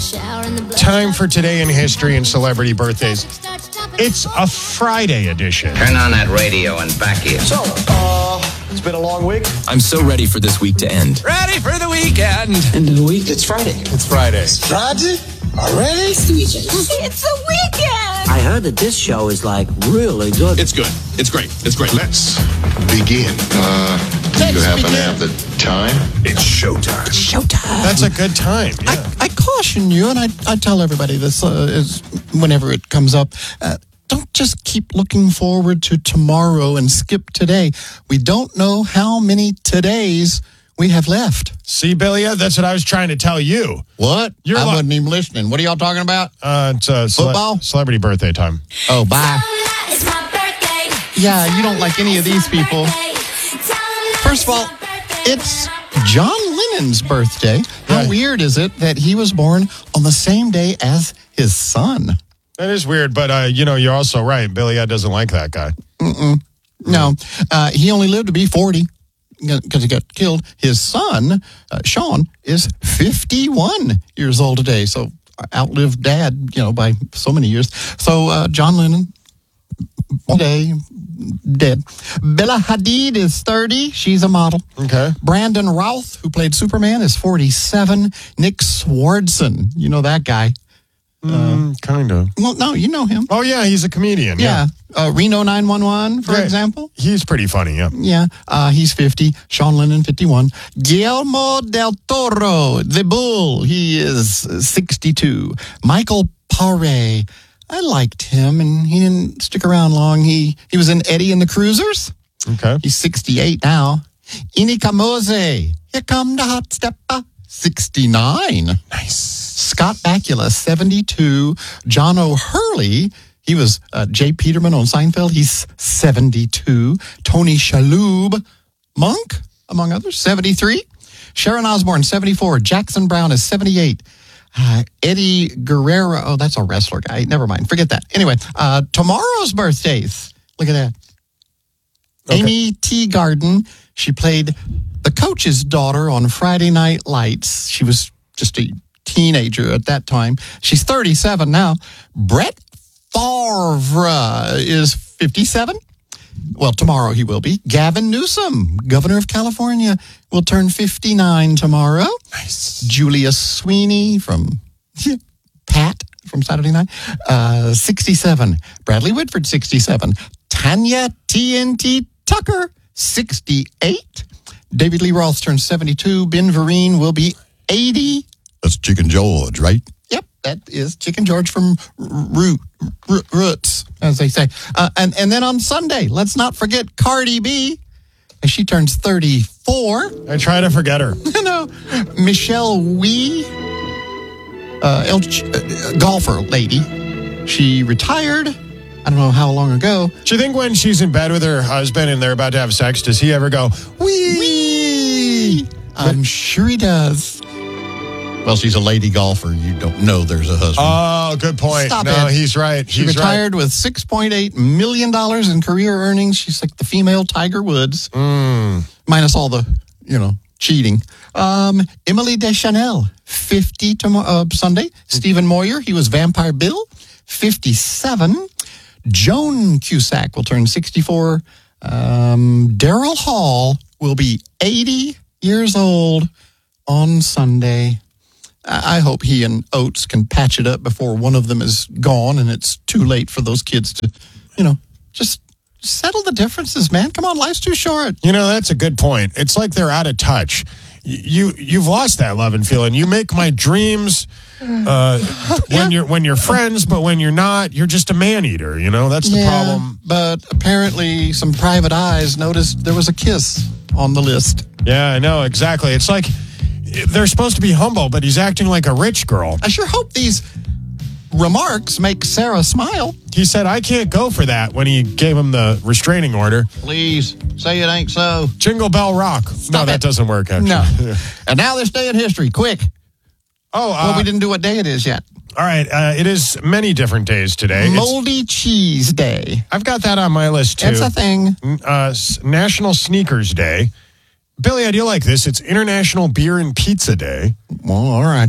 Time for Today in History and Celebrity Birthdays. It's a Friday edition. Turn on that radio and back here. So, it's been a long week. I'm so ready for this week to end. Ready for the weekend. End of the week. It's Friday. It's Friday. Friday? Already? It's the weekend. I heard that this show is like really good. It's good. It's great. It's great. Let's begin. You happen to have the time? It's showtime. Showtime. That's a good time. Yeah. I caution you, and I tell everybody this is whenever it comes up. Don't just keep looking forward to tomorrow and skip today. We don't know how many todays we have left. See, Billy, that's what I was trying to tell you. What? I wasn't even listening. What are y'all talking about? It's football? Celebrity birthday time. Oh, bye. Yeah, you don't like any of these people. First of all, it's John Lennon's birthday. How weird is it that he was born on the same day as his son? That is weird, but, you're also right. Billy doesn't like that guy. No, he only lived to be 40 because he got killed. His son, Sean, is 51 years old today, so outlived Dad, by so many years. So John Lennon, today, dead. Bella Hadid is 30. She's a model. Okay. Brandon Routh, who played Superman, is 47. Nick Swardson, you know that guy. Kind of. Well, no, you know him. Oh, yeah, he's a comedian. Yeah. Reno 911, for example. He's pretty funny, yeah. Yeah, he's 50. Sean Lennon, 51. Guillermo del Toro, the Bull, he is 62. Michael Paré, I liked him, and he didn't stick around long. He was in Eddie and the Cruisers. Okay. He's 68 now. Ini Mose, here come the hot stepper, 69. Nice. Scott Bakula, 72. John O'Hurley, he was Jay Peterman on Seinfeld. He's 72. Tony Shalhoub, Monk, among others, 73. Sharon Osbourne, 74. Jackson Brown is 78. Eddie Guerrero, oh, that's a wrestler guy. Never mind, forget that. Anyway, tomorrow's birthdays. Look at that. Okay. Amy Teagarden, she played the coach's daughter on Friday Night Lights. She was just a teenager at that time. She's 37 now. Brett Favre is 57. Well, tomorrow he will be. Gavin Newsom, governor of California, will turn 59 tomorrow. Nice. Julia Sweeney from Pat from Saturday Night, 67. Bradley Whitford, 67. Tanya TNT Tucker, 68. David Lee Roth turns 72. Ben Vereen will be 80. That's Chicken George, right? Yep, that is Chicken George from Roots, as they say. And then on Sunday, let's not forget Cardi B. She turns 34. I try to forget her. No, Michelle Wee, golfer lady. She retired. I don't know how long ago. Do you think when she's in bed with her husband and they're about to have sex, does he ever go, wee? I'm sure he does. Well, she's a lady golfer. You don't know there's a husband. Oh, good point. Stop no, it. He's right. She retired with $6.8 million in career earnings. She's like the female Tiger Woods. Minus all the, cheating. Emily Deschanel, 50 Sunday. Stephen Moyer, he was Vampire Bill, 57. Joan Cusack will turn 64. Daryl Hall will be 80 years old on Sunday. I hope he and Oates can patch it up before one of them is gone and it's too late for those kids to, just settle the differences, man. Come on, life's too short. That's a good point. It's like they're out of touch. You've lost that love and feeling. You make my dreams when you're friends, but when you're not, you're just a man eater. That's the problem. But apparently, some private eyes noticed there was a kiss on the list. Yeah, I know exactly. It's like they're supposed to be humble, but he's acting like a rich girl. I sure hope these remarks make Sarah smile. He said, I can't go for that when he gave him the restraining order. Please, say it ain't so. Jingle Bell Rock. No, that doesn't work, actually. No. And now this day in history, quick. Well, we didn't do what day it is yet. All right, it is many different days today. Moldy Cheese Day. I've got that on my list, too. It's a thing. National Sneakers Day. Billy, I do like this. It's International Beer and Pizza Day. Well, all right, then.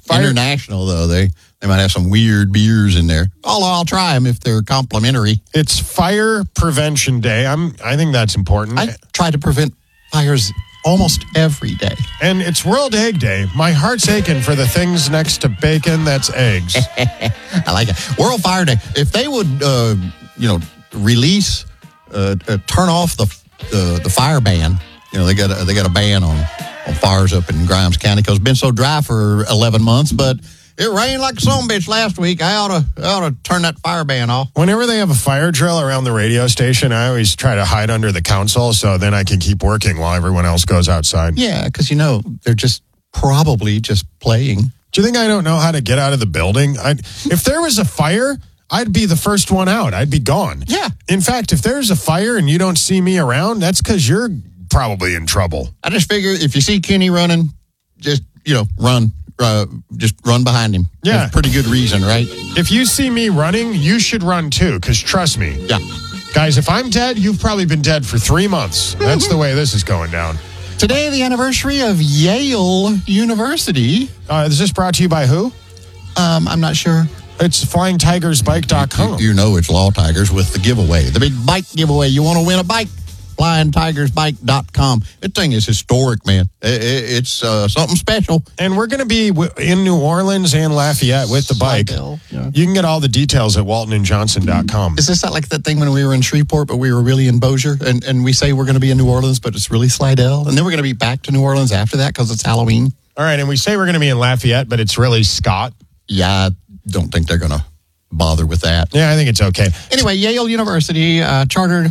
International, though, they might have some weird beers in there. Although I'll try them if they're complimentary. It's Fire Prevention Day. I think that's important. I try to prevent fires almost every day. And it's World Egg Day. My heart's aching for the things next to bacon that's eggs. I like it. World Fire Day. If they would, release, turn off the fire ban. They got a ban on fires up in Grimes County because it's been so dry for 11 months. But it rained like a son bitch last week. I ought to turn that fire ban off. Whenever they have a fire drill around the radio station, I always try to hide under the console so then I can keep working while everyone else goes outside. Yeah, because they're just probably just playing. Do you think I don't know how to get out of the building? If there was a fire, I'd be the first one out. I'd be gone. Yeah. In fact, if there's a fire and you don't see me around, that's because you're probably in trouble. I just figure if you see Kenny running, just, run. Just run behind him. Yeah. That's a pretty good reason, right? If you see me running, you should run too, because trust me. Yeah. Guys, if I'm dead, you've probably been dead for 3 months. That's the way this is going down. Today, the anniversary of Yale University. Is this brought to you by who? I'm not sure. It's flyingtigersbike.com. You know it's Law Tigers with the giveaway. The big bike giveaway. You want to win a bike? flyingtigersbike.com. That thing is historic, man. It's something special. And we're going to be in New Orleans and Lafayette with the bike. Yeah. You can get all the details at waltonandjohnson.com. Is this not like that thing when we were in Shreveport, but we were really in Bossier? And we say we're going to be in New Orleans, but it's really Slidell? And then we're going to be back to New Orleans after that because it's Halloween? All right, and we say we're going to be in Lafayette, but it's really Scott. Yeah, I don't think they're going to bother with that. Yeah, I think it's okay. Anyway, Yale University chartered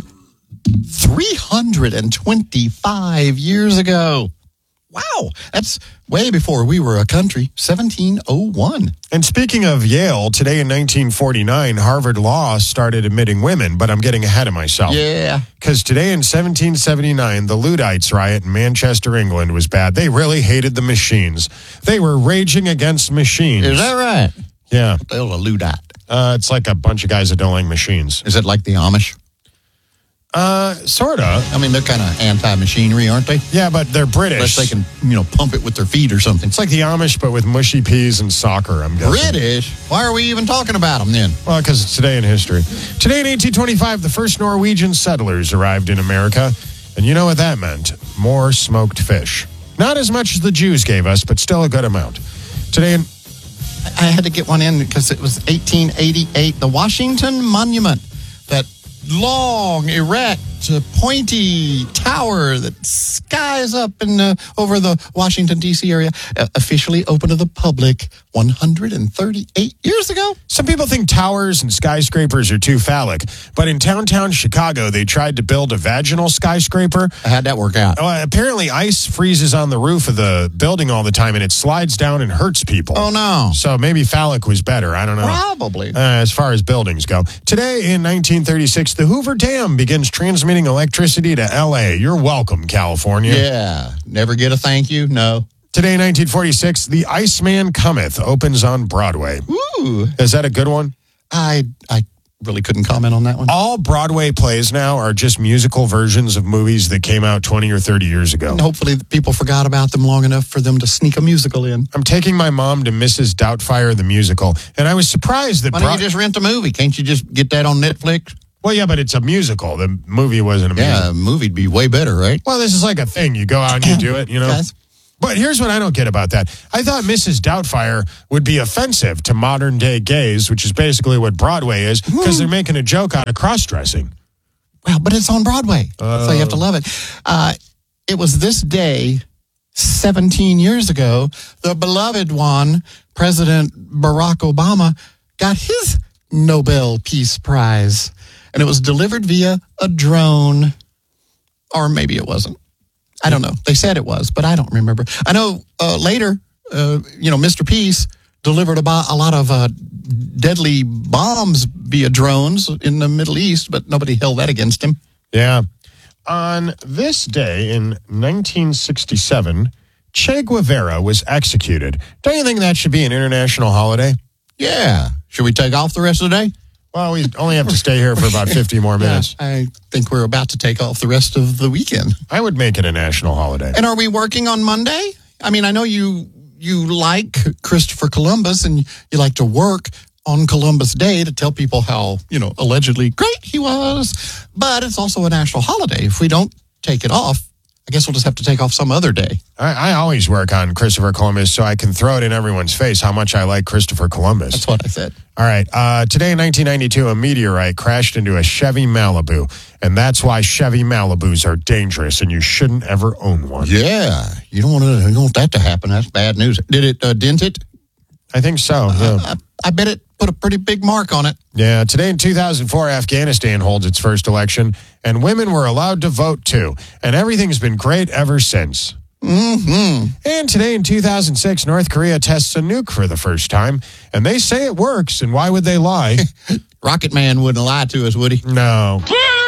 325 years ago. Wow, that's way before we were a country, 1701. And speaking of Yale, today in 1949, Harvard Law started admitting women, but I'm getting ahead of myself. Yeah. Because today in 1779, the Luddites riot in Manchester, England was bad. They really hated the machines. They were raging against machines. Is that right? Yeah. What the hell is a Luddite? It's like a bunch of guys that don't like machines. Is it like the Amish? Sort of. I mean, they're kind of anti-machinery, aren't they? Yeah, but they're British. Unless they can, pump it with their feet or something. It's like the Amish, but with mushy peas and soccer, I'm guessing. British? Why are we even talking about them then? Well, because it's today in history. Today in 1825, the first Norwegian settlers arrived in America. And you know what that meant? More smoked fish. Not as much as the Jews gave us, but still a good amount. Today in... I had to get one in because it was 1888. The Washington Monument, that long, erect, pointy tower that skies up over the Washington, D.C. area, officially opened to the public 138 years ago. Some people think towers and skyscrapers are too phallic, but in downtown Chicago, they tried to build a vaginal skyscraper. How'd that work out? Apparently, ice freezes on the roof of the building all the time, and it slides down and hurts people. Oh, no. So maybe phallic was better. I don't know. Probably. As far as buildings go. Today, in 1936, the Hoover Dam begins transmitting electricity to L.A. You're welcome, California. Yeah. Never get a thank you? No. Today, in 1946, The Iceman Cometh opens on Broadway. Ooh. Is that a good one? I really couldn't comment on that one. All Broadway plays now are just musical versions of movies that came out 20 or 30 years ago. And hopefully people forgot about them long enough for them to sneak a musical in. I'm taking my mom to Mrs. Doubtfire, the musical, and I was surprised that... Why don't you just rent a movie? Can't you just get that on Netflix? Well, yeah, but it's a musical. The movie wasn't a musical. Yeah, a movie'd be way better, right? Well, this is like a thing. You go out and you do it, Yes. But here's what I don't get about that. I thought Mrs. Doubtfire would be offensive to modern day gays, which is basically what Broadway is, because they're making a joke out of cross-dressing. Well, but it's on Broadway, so you have to love it. It was this day, 17 years ago, the beloved one, President Barack Obama, got his Nobel Peace Prize. And it was delivered via a drone. Or maybe it wasn't. I don't know. They said it was, but I don't remember. I know later, Mr. Peace delivered a lot of deadly bombs via drones in the Middle East, but nobody held that against him. Yeah. On this day in 1967, Che Guevara was executed. Don't you think that should be an international holiday? Yeah. Should we take off the rest of the day? Well, we only have to stay here for about 50 more minutes. Yeah, I think we're about to take off the rest of the weekend. I would make it a national holiday. And are we working on Monday? I mean, I know you you like Christopher Columbus and you like to work on Columbus Day to tell people how, allegedly great he was. But it's also a national holiday. If we don't take it off, I guess we'll just have to take off some other day. I always work on Christopher Columbus so I can throw it in everyone's face how much I like Christopher Columbus. That's what I said. All right. Today in 1992, a meteorite crashed into a Chevy Malibu. And that's why Chevy Malibus are dangerous and you shouldn't ever own one. Yeah. You don't want that to happen. That's bad news. Did it dent it? I think so. Yeah. I bet it put a pretty big mark on it. Yeah. Today in 2004, Afghanistan holds its first election, and women were allowed to vote too. And everything's been great ever since. Mm-hmm. And today in 2006, North Korea tests a nuke for the first time, and they say it works, and why would they lie? Rocket Man wouldn't lie to us, would he? No.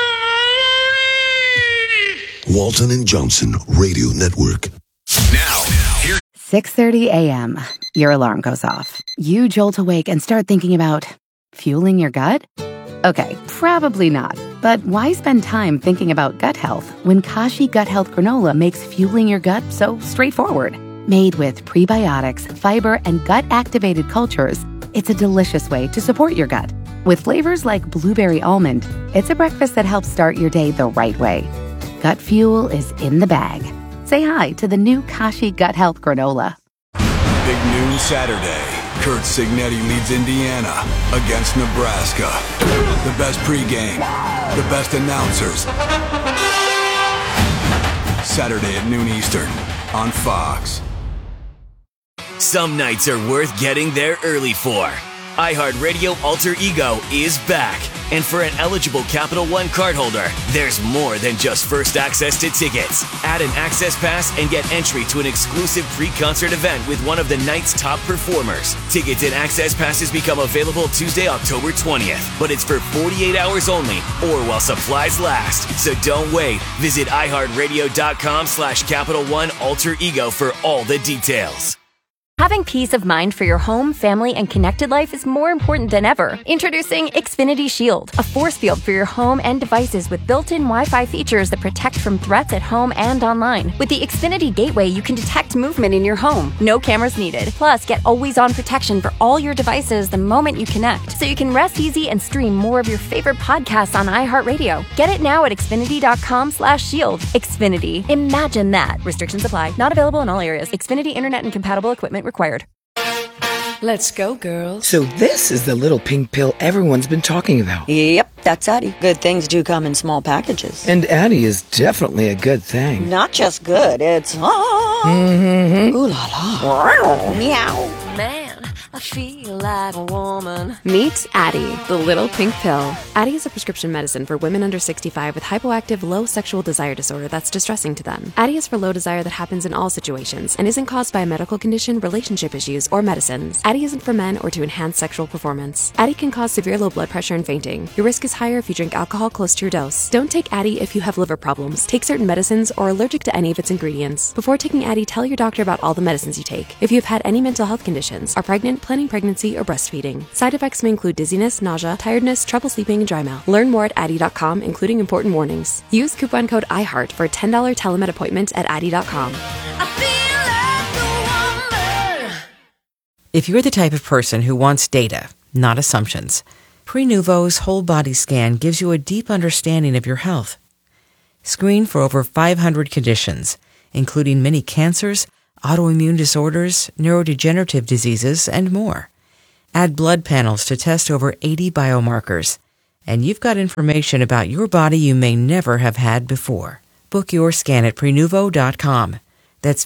Walton and Johnson Radio Network. Now, here. 6:30 a.m. Your alarm goes off. You jolt awake and start thinking about fueling your gut? Okay, probably not. But why spend time thinking about gut health when Kashi Gut Health Granola makes fueling your gut so straightforward? Made with prebiotics, fiber, and gut-activated cultures, it's a delicious way to support your gut. With flavors like blueberry almond, it's a breakfast that helps start your day the right way. Gut fuel is in the bag. Say hi to the new Kashi Gut Health Granola. Big noon Saturday. Kurt Signetti leads Indiana against Nebraska. The best pregame, the best announcers. Saturday at noon Eastern on Fox. Some nights are worth getting there early for. iHeartRadio Alter Ego is back. And for an eligible Capital One cardholder, there's more than just first access to tickets. Add an access pass and get entry to an exclusive pre-concert event with one of the night's top performers. Tickets and access passes become available Tuesday, October 20th. But it's for 48 hours only or while supplies last. So don't wait. Visit iHeartRadio.com/Capital One Alter Ego for all the details. Having peace of mind for your home, family, and connected life is more important than ever. Introducing Xfinity Shield, a force field for your home and devices with built-in Wi-Fi features that protect from threats at home and online. With the Xfinity Gateway, you can detect movement in your home. No cameras needed. Plus, get always-on protection for all your devices the moment you connect, so you can rest easy and stream more of your favorite podcasts on iHeartRadio. Get it now at Xfinity.com/shield. Xfinity. Imagine that. Restrictions apply. Not available in all areas. Xfinity Internet and compatible equipment required. Let's go, girls. So this is the little pink pill everyone's been talking about. Yep, that's Addie. Good things do come in small packages. And Addie is definitely a good thing. Not just good, it's Mm-hmm. Ooh la la. Meow. Man, I feel like a woman. Meet Addie, the little pink pill. Addie is a prescription medicine for women under 65 with hypoactive low sexual desire disorder that's distressing to them. Addie is for low desire that happens in all situations and isn't caused by a medical condition, relationship issues, or medicines. Addie isn't for men or to enhance sexual performance. Addie can cause severe low blood pressure and fainting. Your risk is higher if you drink alcohol close to your dose. Don't take Addie if you have liver problems, take certain medicines, or are allergic to any of its ingredients. Before taking Addie, tell your doctor about all the medicines you take. If you have had any mental health conditions, are pregnant, planning pregnancy, or breastfeeding. Side effects may include dizziness, nausea, tiredness, trouble sleeping, and dry mouth. Learn more at Addie.com, including important warnings. Use coupon code IHEART for a $10 telemed appointment at Addie.com. If you're the type of person who wants data, not assumptions, Prenuvo's whole body scan gives you a deep understanding of your health. Screen for over 500 conditions, including many cancers, autoimmune disorders, neurodegenerative diseases, and more. Add blood panels to test over 80 biomarkers, and you've got information about your body you may never have had before. Book your scan at Prenuvo.com. That's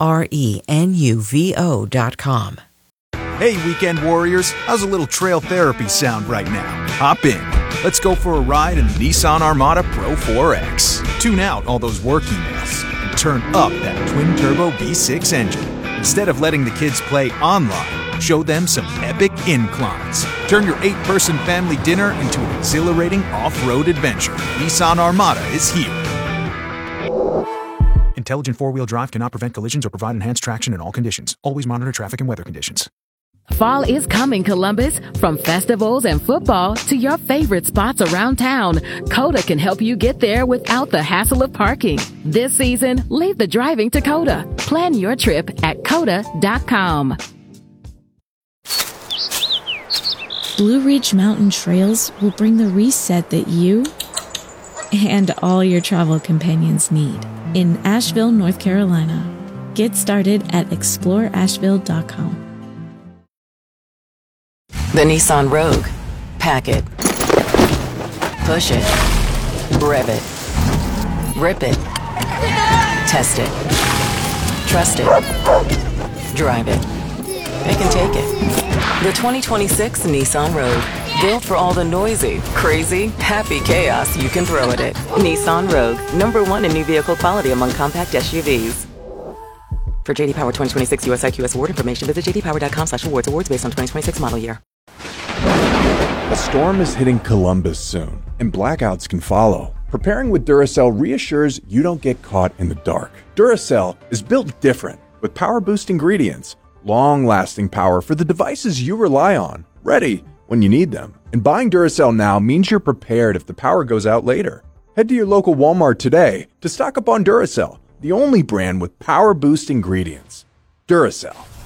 Prenuvo.com. Hey, weekend warriors, how's a little trail therapy sound right now? Hop in. Let's go for a ride in the Nissan Armada Pro 4X. Tune out all those work emails and turn up that twin-turbo V6 engine. Instead of letting the kids play online, show them some epic inclines. Turn your 8-person family dinner into an exhilarating off-road adventure. Nissan Armada is here. Intelligent four-wheel drive cannot prevent collisions or provide enhanced traction in all conditions. Always monitor traffic and weather conditions. Fall is coming, Columbus. From festivals and football to your favorite spots around town, Coda can help you get there without the hassle of parking. This season, leave the driving to Coda. Plan your trip at COTA.com. Blue Ridge Mountain Trails will bring the reset that you and all your travel companions need in Asheville, North Carolina. Get started at exploreasheville.com. The Nissan Rogue. Pack it. Push it. Rev it. Rip it. Test it. Trust it. Drive it. It can take it. The 2026 Nissan Rogue. Built for all the noisy, crazy, happy chaos you can throw at it. Nissan Rogue. #1 in new vehicle quality among compact SUVs. For JD Power 2026 US IQS award information, visit jdpower.com/awards. Awards based on 2026 model year. A storm is hitting Columbus soon, and blackouts can follow. Preparing with Duracell reassures you don't get caught in the dark. Duracell is built different, with power boost ingredients, long-lasting power for the devices you rely on, ready when you need them. And buying Duracell now means you're prepared if the power goes out later. Head to your local Walmart today to stock up on Duracell, the only brand with power boost ingredients. Duracell,